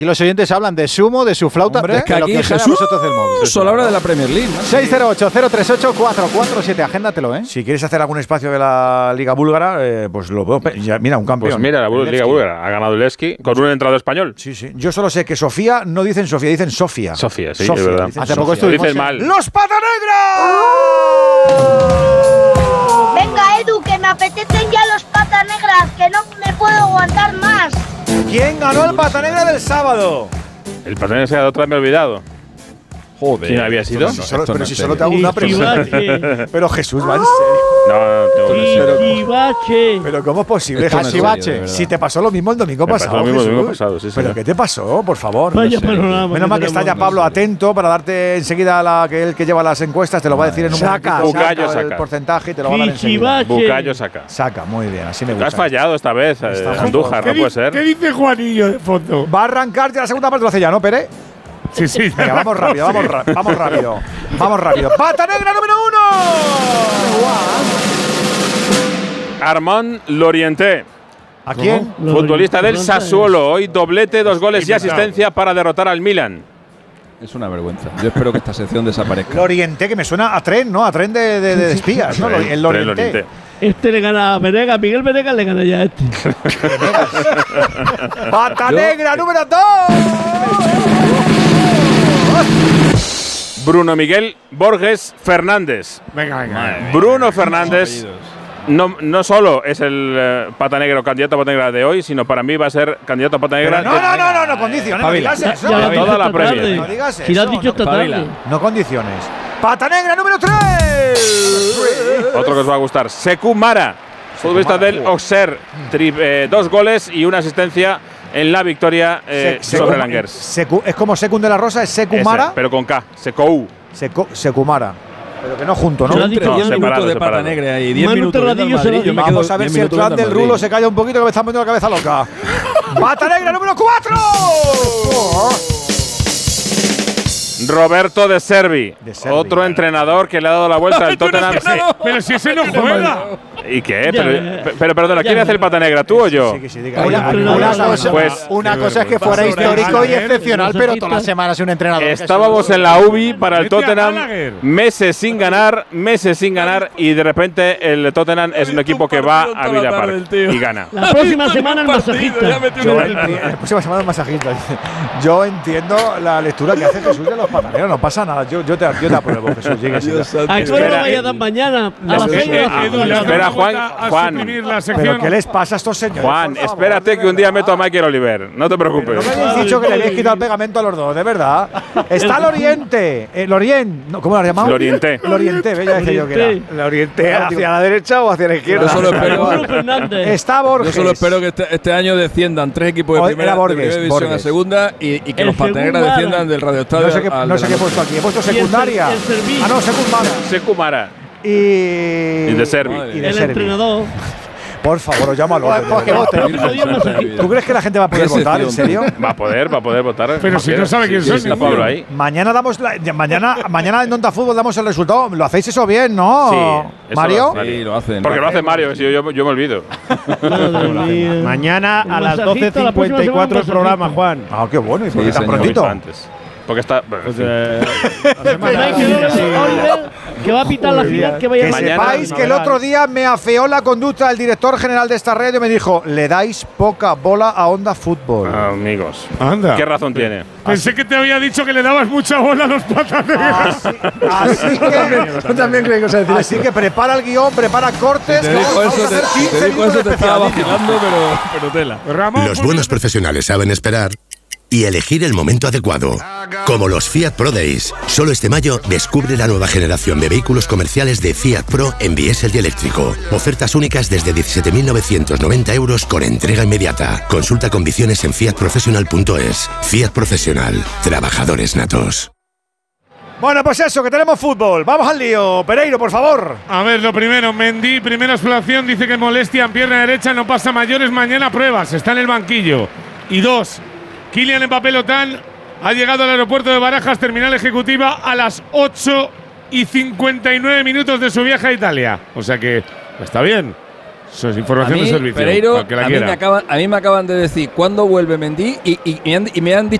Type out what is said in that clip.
Y los oyentes hablan de sumo, de su flauta, Hombre, de es que lo aquí que sea Jesús vosotros del móvil. solo habla de la Premier League, ¿no? 608-038-447, agéndatelo, ¿eh? Si quieres hacer algún espacio de la Liga Búlgara, pues lo veo. Mira, un campeón. Pues mira, la Liga Búlgara ha ganado el Levski con un entrado español. Sí, sí. Yo solo sé que Sofía no dicen Sofía, dicen Sofía. Sofía, sí, es verdad. Hace poco estuvimos dicen mal. ¡Los Patanegra! Venga, Edu, que me apetecen ya los patas negras, que no me puedo aguantar más. ¿Quién ganó el Patanegra del sábado? El Patanegra se ha otra vez me he olvidado. Joder. ¿Quién había sido? Pero si solo te hago una pregunta. Pero Jesús, va en serio. No, Pero ¿cómo es posible, Esto no es Jesús? serio, de verdad. Si te pasó lo mismo el domingo Me pasó pasado, lo mismo el Jesús. domingo pasado, sí, ¿Pero señor. qué te pasó, por favor? Vaya No sé. panorama. Menos mal que está ya Pablo atento para darte enseguida el que lleva las encuestas, te lo va a decir en un Saca, momentito, Bucayo el saca. porcentaje y te lo va a dar enseguida. Bucayo saca. Saca, muy bien, así me gusta. Has fallado esta vez, Andújar, no puede ser. ¿Qué dice Juanillo de fondo? Va a arrancar ya la segunda parte, lo hace ya, ¿no, Pere? Sí, sí. Venga, vamos rápido, vamos rápido. Vamos rápido. ¡Patanegra número 1! Armand Lorienté, ¿A quién? futbolista del Sassuolo. Hoy doblete, 2 goles y asistencia para derrotar al Milan. Es una vergüenza. Yo espero que esta sección desaparezca. Lo Orienté, que me suena a tren, ¿no? A tren de espías, ¿no? El Orienté. Este le gana a Venegas, Miguel Venegas le gana ya a este. ¡Patanegra número 2! Bruno Miguel Borges Fernández. Venga. Bruno Fernández no solo es el pata negro, candidato a pata negra de hoy, sino para mí va a ser candidato a pata negra. No condiciones. No digas eso. Ya lo has dicho Toda la esta Premier. tarde. No digas Si lo has eso, dicho esta tarde. No condiciones. ¡Patanegra número 3! Otro que os va a gustar, Sekou Mara, futbolista del Auxerre. 2 goles y una asistencia en la victoria sobre el Angers. Es como Secund de la Rosa, es Secumara. Ese, pero con K, Sekou. Secumara. Pero que no junto, ¿no? Se lo ha dicho Entre 10 separado, minutos de separado. pata negra y 10 Manu minutos viendo al Terradillo se lo Madrid, yo me dijo. quedo Vamos a ver 10 si el minutos clan viendo del al Madrid. Rulo se calla un poquito, que me están poniendo la cabeza loca. ¡Patanegra número 4! Roberto De Servi, otro entrenador que le ha dado la vuelta al Tottenham. Pero si ese no juega. ¿Y qué? Pero perdona, ¿quién hace el pata negra, tú o yo? Una cosa es que fuera histórico y excepcional, pero todas las semanas un entrenador. Estábamos en la UBI para el Tottenham, meses sin ganar, y de repente el Tottenham es un equipo que va a Villa Park y gana. La próxima semana el masajista. La próxima semana el masajista. Yo entiendo la lectura que hace Jesús de los pataneros, no pasa nada. Yo te apruebo, Jesús. ¿A qué hora vaya a dar mañana? A las 6 Espera, Juan. ¿Pero qué les pasa a estos señores? Juan, espérate que un día meto a Michael Oliver. No te preocupes. No me habéis dicho que le habéis quitado el pegamento a los dos, de verdad. Está el Oriente. ¿Cómo lo has llamado? Lorienté. Lorienté, ya decía yo que era. ¿La Oriente hacia la derecha o hacia la izquierda? Yo solo espero, Bruno Fernández. Está Borges. yo solo espero que este año desciendan 3 equipos de Era primera Borges, división a Borges. segunda y que El los pata negras Segunda. desciendan del radioestadio. No sé qué he puesto aquí. He puesto secundaria. el Servi. No, secundaria. Sekou Mara Y de Servi. y de El Servi. entrenador. Por favor, os llamo al orden. Pues que vote. ¿Tú crees que la gente va a poder ¿Qué votar, en sección? serio? Va a poder votar. Pero si no sabe quién son, Está Pablo ahí. Mañana damos mañana en Donta Fútbol damos el resultado. Lo hacéis eso bien, ¿no? Sí, eso Mario. lo Sí, lo hacen. Porque lo hace Mario, si yo me olvido. Mañana a las masajista, la próxima 12:54 el semana programa, Juan. Ah, qué bueno. ¿Y por qué Sí, tan señor. prontito? Antes. Porque está. Que va a pitar la final que vaya Que a Mañana- sepáis que el otro día me afeó la conducta del director general de esta red y me dijo: le dais poca bola a Onda Fútbol. Amigos. Anda. ¿Qué razón tiene? Pensé que te había dicho que le dabas mucha bola a los patas negras. Así que, Yo también creo que se decir así que prepara el guión, prepara cortes. Te dijo vamos a eso, hacer 15 te dijo minutos eso, te estaba especiales. vacilando, pero tela. Los buenos profesionales saben esperar y elegir el momento adecuado. Como los Fiat Pro Days. Solo este mayo descubre la nueva generación de vehículos comerciales de Fiat Pro en diésel y eléctrico. Ofertas únicas desde 17.990 euros con entrega inmediata. Consulta condiciones en fiatprofessional.es. Fiat Profesional. Trabajadores natos. Bueno, pues eso, que tenemos fútbol. Vamos al lío. Pereiro, por favor. A ver, lo primero, Mendy, primera exploración, dice que molestia en pierna derecha, no pasa mayores, mañana pruebas, está en el banquillo. Y 2, Kylian Mbappé Lotán ha llegado al aeropuerto de Barajas, terminal ejecutiva, a las 8:59 de su viaje a Italia. O sea que está bien. Eso es información de servicio. Pereiro, al que la a quiera. mí me acaban de decir cuándo vuelve Mendy y me han dicho